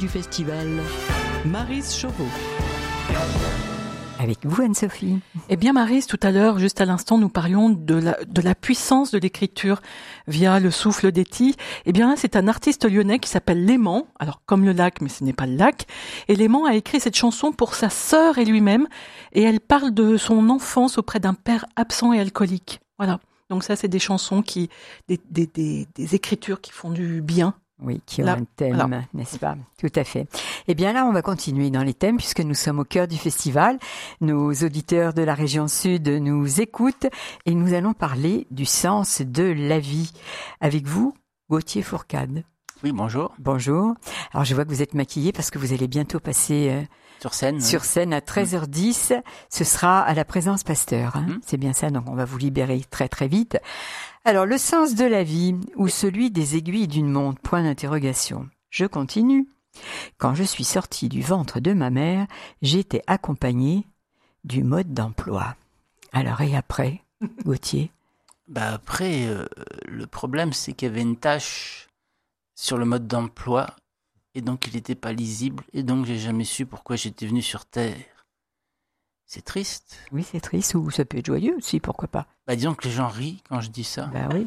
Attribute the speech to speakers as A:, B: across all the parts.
A: du festival, Maryse Chauveau.
B: Avec vous, Anne-Sophie.
C: Eh bien, Maryse, tout à l'heure, juste à l'instant, nous parlions de la puissance de l'écriture via le souffle d'Etty. Eh bien, c'est un artiste lyonnais qui s'appelle Léman. Alors, comme le lac, mais ce n'est pas le lac. Et Léman a écrit cette chanson pour sa sœur et lui-même. Et elle parle de son enfance auprès d'un père absent et alcoolique. Voilà. Donc ça, c'est des chansons des écritures qui font du bien.
B: Oui, qui ont un thème, n'est-ce pas? Tout à fait. Eh bien là, on va continuer dans les thèmes puisque nous sommes au cœur du festival. Nos auditeurs de la région sud nous écoutent et nous allons parler du sens de la vie. Avec vous, Gauthier Fourcade.
D: Oui, bonjour.
B: Bonjour. Alors, je vois que vous êtes maquillé parce que vous allez bientôt passer sur scène à 13h10. Ce sera à la Présence Pasteur. Hein. C'est bien ça, donc on va vous libérer très très vite. Alors, le sens de la vie ou celui des aiguilles d'une montre, point d'interrogation. Je continue. Quand je suis sortie du ventre de ma mère, j'étais accompagnée du mode d'emploi. Alors, et après, Gauthier?
D: Après, le problème, c'est qu'il y avait une tâche sur le mode d'emploi, et donc il n'était pas lisible, et donc j'ai jamais su pourquoi j'étais venu sur Terre. C'est triste.
B: Oui, c'est triste, ou ça peut être joyeux aussi, pourquoi pas.
D: Disons que les gens rient quand je dis ça.
B: Oui.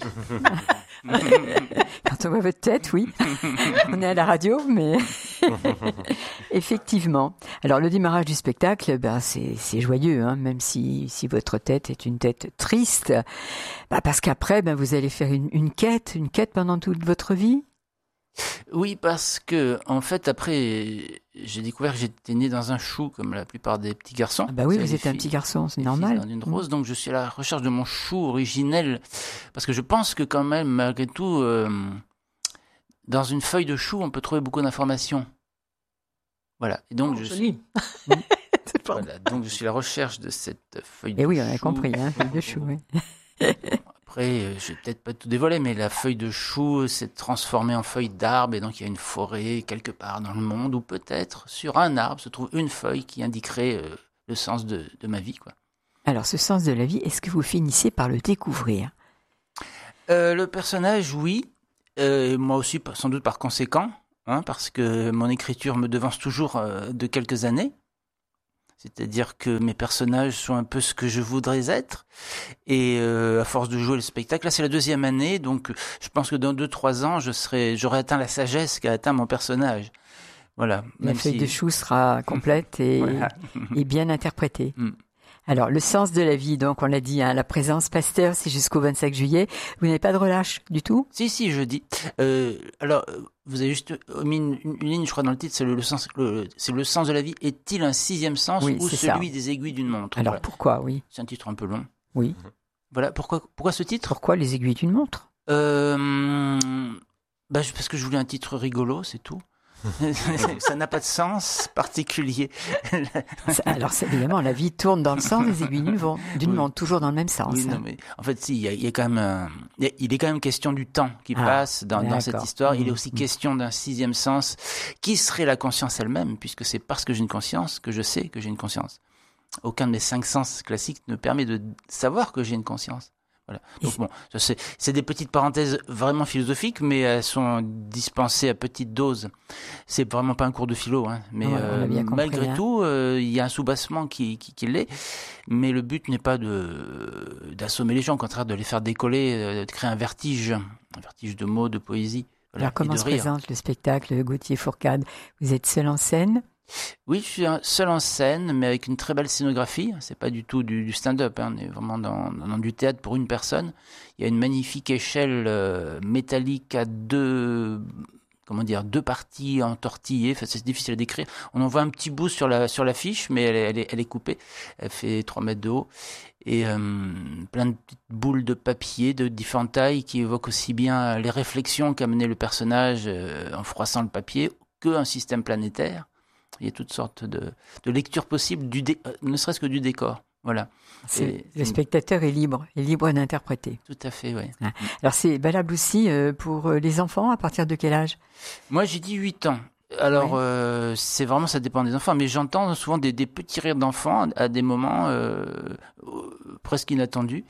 B: Quand on voit votre tête, oui. On est à la radio, mais effectivement. Alors, le démarrage du spectacle, c'est joyeux, hein, même si votre tête est une tête triste. Parce qu'après, vous allez faire une quête pendant toute votre vie.
D: Oui, parce que, en fait, après, j'ai découvert que j'étais né dans un chou, comme la plupart des petits garçons.
B: Oui, vous êtes un petit garçon, c'est normal.
D: Dans une rose, donc je suis à la recherche de mon chou originel, parce que je pense que quand même, malgré tout, dans une feuille de chou, on peut trouver beaucoup d'informations. Voilà. Et donc, donc je suis à la recherche de cette feuille de chou.
B: Et oui, on a compris, hein, feuille de chou, oui.
D: Après, je vais peut-être pas tout dévoiler, mais la feuille de chou s'est transformée en feuille d'arbre, et donc il y a une forêt quelque part dans le monde, où peut-être sur un arbre se trouve une feuille qui indiquerait le sens de ma vie, quoi.
B: Alors, ce sens de la vie, est-ce que vous finissez par le découvrir?
D: Le personnage, oui. Moi aussi, sans doute par conséquent, hein, parce que mon écriture me devance toujours de quelques années. C'est-à-dire que mes personnages sont un peu ce que je voudrais être. Et à force de jouer le spectacle, là c'est la 2e année, donc je pense que dans 2-3 ans, j'aurai atteint la sagesse qu'a atteint mon personnage. Voilà.
B: La feuille de chou sera complète et bien interprétée. Alors, le sens de la vie, donc on l'a dit, hein, la Présence Pasteur, c'est jusqu'au 25 juillet. Vous n'avez pas de relâche du tout?
D: Si, je dis. Alors, vous avez juste mis une ligne, je crois, dans le titre, c'est le sens de la vie. Est-il un 6e sens ou celui des aiguilles d'une montre?
B: Alors, pourquoi, oui?
D: C'est un titre un peu long.
B: Oui.
D: Voilà, pourquoi ce titre?
B: Pourquoi les aiguilles d'une montre?
D: Parce que je voulais un titre rigolo, c'est tout. Ça n'a pas de sens particulier.
B: Alors, évidemment, la vie tourne dans le sens des aiguilles d'une montre, toujours dans le même sens.
D: Oui, non, mais en fait, il y a quand même, il est quand même question du temps qui passe dans cette histoire. Il est aussi question d'un 6e sens, qui serait la conscience elle-même, puisque c'est parce que j'ai une conscience que je sais que j'ai une conscience. Aucun de mes 5 sens classiques ne permet de savoir que j'ai une conscience. Voilà. Donc bon, c'est des petites parenthèses vraiment philosophiques, mais elles sont dispensées à petite dose. C'est vraiment pas un cours de philo, hein, mais malgré tout, il y a un soubassement qui l'est. Mais le but n'est pas d'assommer les gens, au contraire de les faire décoller, de créer un vertige de mots, de poésie. Voilà,
B: alors comment se présente le spectacle, Gauthier Fourcade? Vous êtes seul en scène?
D: Oui, je suis seul en scène, mais avec une très belle scénographie. C'est pas du tout du stand-up, hein. On est vraiment dans du théâtre pour une personne. Il y a une magnifique échelle métallique à deux parties entortillées. Enfin, c'est difficile à décrire. On en voit un petit bout sur l'affiche, mais elle est coupée. Elle fait 3 mètres de haut. Et plein de petites boules de papier de différentes tailles qui évoquent aussi bien les réflexions qu'a mené le personnage en froissant le papier qu'un système planétaire. Il y a toutes sortes de lectures possibles, ne serait-ce que du décor. Voilà.
B: Le spectateur est libre d'interpréter.
D: Tout à fait, oui.
B: Alors c'est valable aussi pour les enfants, à partir de quel âge?
D: Moi j'ai dit 8 ans. Alors, c'est vraiment, ça dépend des enfants, mais j'entends souvent des petits rires d'enfants à des moments presque inattendus.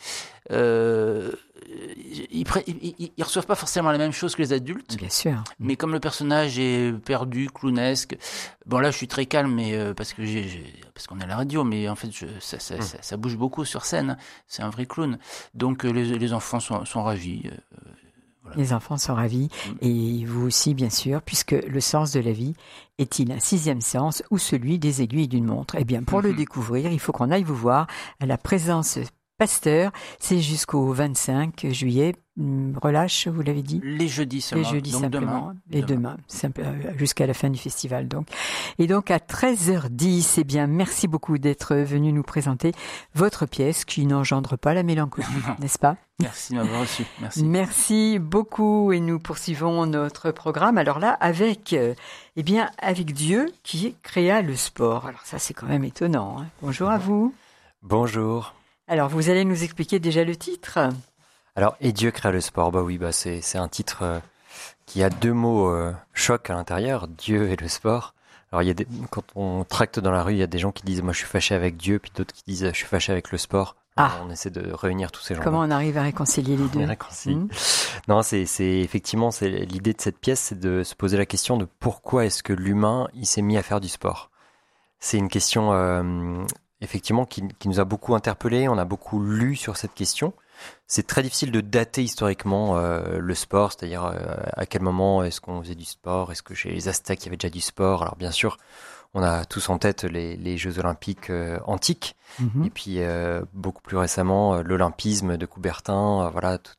D: Ils reçoivent pas forcément la même chose que les adultes.
B: Bien sûr.
D: Mais comme le personnage est perdu, clownesque, bon là je suis très calme, mais parce qu'on est à la radio, mais en fait ça bouge beaucoup sur scène. C'est un vrai clown. Donc les enfants sont ravis.
B: Voilà. Les enfants sont ravis, et vous aussi bien sûr, puisque le sens de la vie est-il un 6e sens ou celui des aiguilles d'une montre? Eh bien, pour le découvrir, il faut qu'on aille vous voir à la Présence Pasteur. C'est jusqu'au 25 juillet. Relâche, vous l'avez dit?
D: Les jeudis seulement.
B: Les jeudis simplement. Demain, jusqu'à la fin du festival. Donc. Et donc à 13h10, eh bien, merci beaucoup d'être venu nous présenter votre pièce qui n'engendre pas la mélancolie, n'est-ce pas?
D: Merci de m'avoir reçu. Merci.
B: Merci beaucoup, et nous poursuivons notre programme. Alors là, avec Dieu qui créa le sport. Alors ça, c'est quand même étonnant. Hein. Bonjour à vous.
E: Bonjour.
B: Alors, vous allez nous expliquer déjà le titre?
E: Alors, et Dieu créa le sport. Bah oui, c'est un titre qui a 2 mots choc à l'intérieur, Dieu et le sport. Alors, quand on tracte dans la rue, il y a des gens qui disent moi je suis fâché avec Dieu, puis d'autres qui disent je suis fâché avec le sport. Alors, on essaie de réunir tous ces gens.
B: Comment on arrive à réconcilier les deux?
E: Non, c'est effectivement l'idée de cette pièce, c'est de se poser la question de pourquoi est-ce que l'humain il s'est mis à faire du sport. C'est une question effectivement qui nous a beaucoup interpellés. On a beaucoup lu sur cette question. C'est très difficile de dater historiquement le sport, c'est-à-dire à quel moment est-ce qu'on faisait du sport, est-ce que chez les Aztèques il y avait déjà du sport. Alors bien sûr, on a tous en tête les Jeux Olympiques antiques, et puis beaucoup plus récemment l'Olympisme de Coubertin, voilà toutes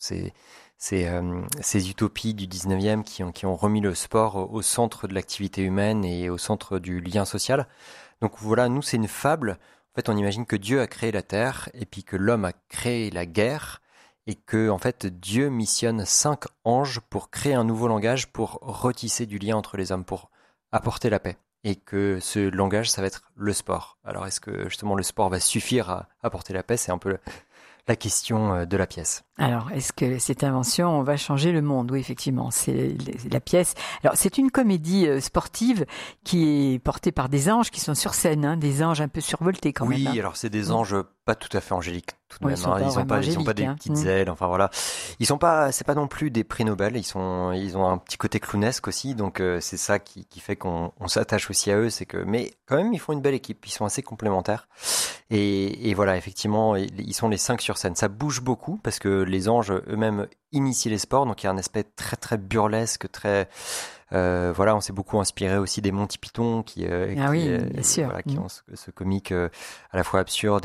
E: ces utopies du 19e qui ont remis le sport au centre de l'activité humaine et au centre du lien social. Donc voilà, nous c'est une fable. En fait, on imagine que Dieu a créé la terre et puis que l'homme a créé la guerre et que, en fait, Dieu missionne 5 anges pour créer un nouveau langage, pour retisser du lien entre les hommes, pour apporter la paix. Et que ce langage, ça va être le sport. Alors, est-ce que, justement, le sport va suffire à apporter la paix? C'est un peu la question de la pièce.
B: Alors, est-ce que cette invention va changer le monde? Oui, effectivement, c'est la pièce. Alors, c'est une comédie sportive qui est portée par des anges qui sont sur scène, hein, des anges un peu survoltés quand même.
E: Oui, alors c'est des anges pas tout à fait angéliques tout de même. Ils ont pas des petites ailes. Enfin voilà, c'est pas non plus des prix Nobel. Ils ont un petit côté clownesque aussi, donc c'est ça qui fait qu'on s'attache aussi à eux. C'est que, mais quand même, ils font une belle équipe. Ils sont assez complémentaires. Et voilà, effectivement, ils sont les 5 sur scène. Ça bouge beaucoup parce que les anges eux-mêmes initient les sports, donc il y a un aspect très très burlesque, très voilà, on s'est beaucoup inspiré aussi des Monty Python qui
B: bien sûr.
E: Voilà, qui ont ce comique à la fois absurde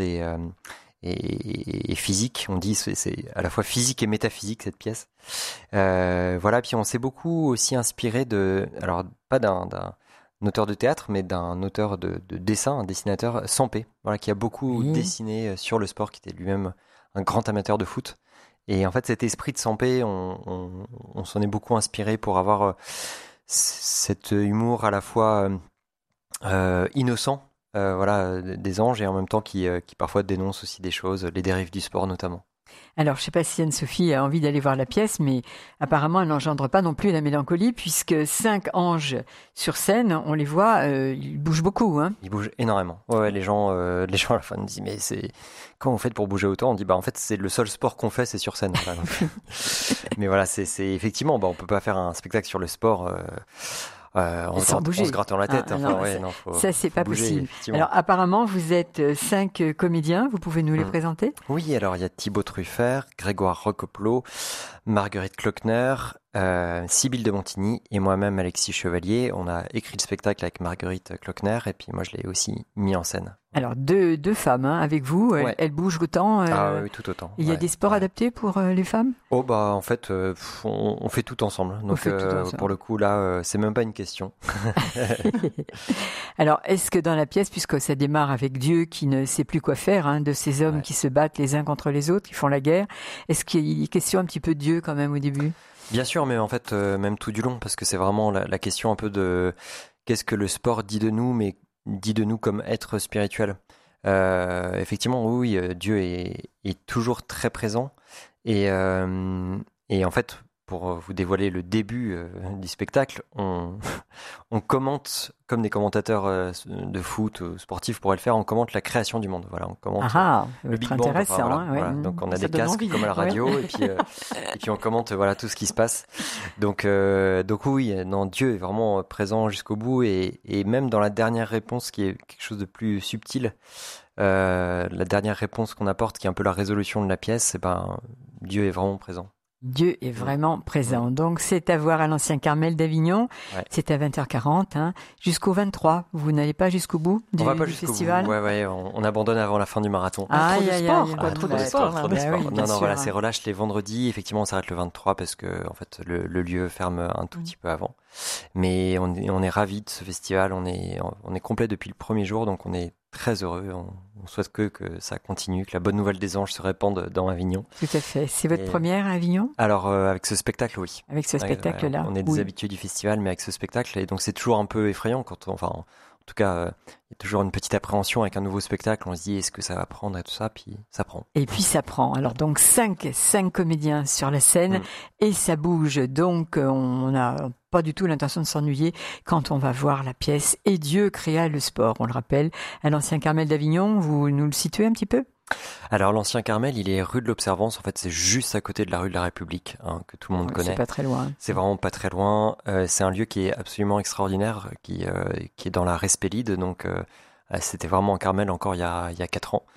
E: et physique. On dit c'est à la fois physique et métaphysique cette pièce. Voilà, puis on s'est beaucoup aussi inspiré alors pas d'un auteur de théâtre, mais d'un auteur de dessin, un dessinateur, Sampé, voilà, qui a beaucoup dessiné sur le sport, qui était lui-même un grand amateur de foot. Et en fait, cet esprit de Sampé, on s'en est beaucoup inspiré pour avoir cet humour à la fois innocent, voilà, des anges, et en même temps qui parfois dénonce aussi des choses, les dérives du sport notamment.
B: Alors, je ne sais pas si Anne-Sophie a envie d'aller voir la pièce, mais apparemment, elle n'engendre pas non plus la mélancolie, puisque 5 anges sur scène, on les voit, ils bougent beaucoup. Hein.
E: Ils bougent énormément. Ouais, les gens à la fin nous disent, mais comment vous faites pour bouger autant? On dit, en fait, c'est le seul sport qu'on fait, c'est sur scène. Mais voilà, c'est effectivement, on ne peut pas faire un spectacle sur le sport en se grattant la tête.
B: Ça, c'est pas possible. Alors, apparemment, vous êtes 5 comédiens. Vous pouvez nous les présenter?
E: Oui, alors il y a Thibaut Truffert, Grégoire Recoplo, Marguerite Klockner, Sybille de Montigny et moi-même Alexis Chevalier. On a écrit le spectacle avec Marguerite Klockner et puis moi je l'ai aussi mis en scène.
B: Alors deux femmes avec vous, elles bougent autant.
E: Oui, tout autant.
B: Il y a des sports adaptés pour les femmes?
E: En fait, on fait tout ensemble. Donc pour le coup là, c'est même pas une question.
B: Alors est-ce que dans la pièce, puisque ça démarre avec Dieu qui ne sait plus quoi faire, de ces hommes qui se battent les uns contre les autres, qui font la guerre, est-ce qu'il est question un petit peu de Dieu quand même au début?
E: Bien sûr, mais en fait même tout du long, parce que c'est vraiment la question un peu de qu'est-ce que le sport dit de nous, mais dit de nous comme être spirituel. Effectivement, oui, Dieu est toujours très présent et en fait, pour vous dévoiler le début du spectacle, on commente, comme des commentateurs de foot ou sportifs pourraient le faire, on commente la création du monde. Voilà, on commente le Big Bang.
B: Intéressant.
E: Voilà. Donc on a des casques comme à la radio et puis on commente tout ce qui se passe. Donc oui, Dieu est vraiment présent jusqu'au bout et même dans la dernière réponse qui est quelque chose de plus subtil. La dernière réponse qu'on apporte, qui est un peu la résolution de la pièce, Dieu est vraiment présent.
B: Dieu est vraiment présent. Donc, c'est à voir à l'Ancien Carmel d'Avignon. Ouais. C'est à 20h40, jusqu'au 23. Vous n'allez pas jusqu'au bout du festival?
E: Ouais, on abandonne avant la fin du marathon.
C: Trop de sport.
E: Trop de sport. Non, c'est relâche les vendredis. Effectivement, on s'arrête le 23 parce que, en fait, le lieu ferme un tout petit peu avant. Mais on est ravis de ce festival. On est complet depuis le premier jour, donc on est très heureux. On souhaite que ça continue, que la bonne nouvelle des anges se répande dans Avignon.
B: Tout à fait. C'est votre première à Avignon?
E: Alors, avec ce spectacle, oui.
B: Avec ce spectacle-là.
E: On est des habitués du festival, mais avec ce spectacle, et donc c'est toujours un peu effrayant en tout cas, il y a toujours une petite appréhension avec un nouveau spectacle. On se dit, est-ce que ça va prendre et tout ça? Puis ça prend.
B: Et puis ça prend. Alors donc 5 comédiens sur la scène et ça bouge. Donc on n'a pas du tout l'intention de s'ennuyer quand on va voir la pièce. Et Dieu créa le sport, on le rappelle, à l'Ancien Carmel d'Avignon. Vous nous le situez un petit peu?
E: Alors l'Ancien Carmel, il est rue de l'Observance. En fait, c'est juste à côté de la rue de la République, que tout le monde connaît.
B: C'est pas très loin.
E: C'est vraiment pas très loin. C'est un lieu qui est absolument extraordinaire, qui est dans la Respélide. Donc c'était vraiment en Carmel encore il y a 4 ans.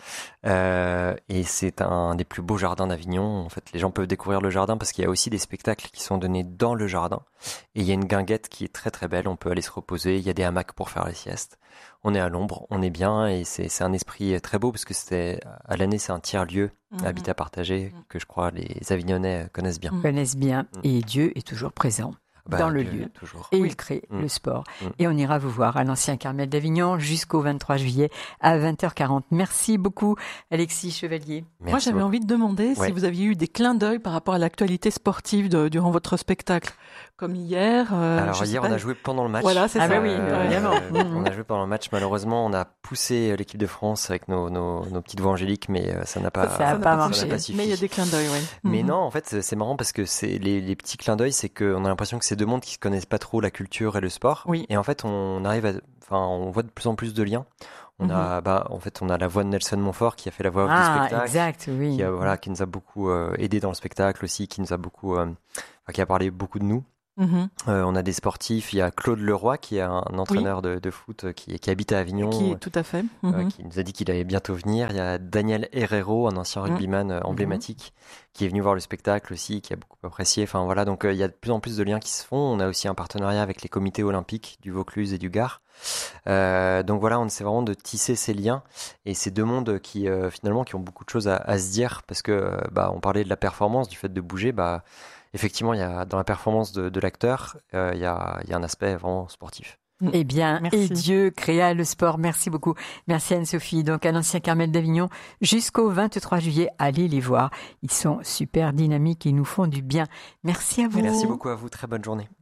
E: Et c'est un des plus beaux jardins d'Avignon. En fait, les gens peuvent découvrir le jardin parce qu'il y a aussi des spectacles qui sont donnés dans le jardin. Et il y a une guinguette qui est très très belle. On peut aller se reposer. Il y a des hamacs pour faire les siestes. On est à l'ombre, on est bien et c'est un esprit très beau parce que à l'année c'est un tiers-lieu, habitat partagé, que je crois les Avignonnais connaissent bien.
B: Et Dieu est toujours présent. Dans le lieu.
E: Toujours.
B: Et il crée le sport. Et on ira vous voir à l'Ancien Carmel d'Avignon jusqu'au 23 juillet à 20h40. Merci beaucoup, Alexis Chevalier.
C: Moi, j'avais envie de demander si vous aviez eu des clins d'œil par rapport à l'actualité sportive durant votre spectacle. Comme hier.
E: Alors hier, on a joué pendant le match.
C: Voilà, c'est ça.
B: Oui, évidemment.
E: On a joué pendant le match. Malheureusement, on a poussé l'équipe de France avec nos petites voix angéliques, mais ça n'a pas
B: marché.
C: Mais il y a des clins d'œil, oui.
E: Mais non, en fait, c'est marrant parce que les petits clins d'œil, c'est qu'on a l'impression que c'est deux mondes qui ne connaissent pas trop la culture et le sport.
C: Oui.
E: Et en fait, on voit de plus en plus de liens. On a la voix de Nelson Montfort qui a fait la voix du spectacle.
B: Exact, oui.
E: Qui nous a beaucoup aidé dans le spectacle aussi, qui nous a beaucoup, qui a parlé beaucoup de nous. On a des sportifs, il y a Claude Leroy qui est un entraîneur de foot qui habite à Avignon,
C: tout à fait,
E: qui nous a dit qu'il allait bientôt venir. Il y a Daniel Herrero, un ancien rugbyman emblématique, qui est venu voir le spectacle aussi, qui a beaucoup apprécié. Enfin voilà, donc il y a de plus en plus de liens qui se font. On a aussi un partenariat avec les comités olympiques du Vaucluse et du Gard. Donc voilà, on essaie vraiment de tisser ces liens et ces deux mondes qui finalement qui ont beaucoup de choses à se dire parce que on parlait de la performance, du fait de bouger. Effectivement, il y a dans la performance de l'acteur, il y a un aspect vraiment sportif.
B: Eh bien, merci. Et Dieu créa le sport. Merci beaucoup. Merci Anne-Sophie. Donc, à l'Ancien Carmel d'Avignon, jusqu'au 23 juillet, allez les voir. Ils sont super dynamiques et ils nous font du bien. Merci à vous.
E: Merci beaucoup à vous. Très bonne journée.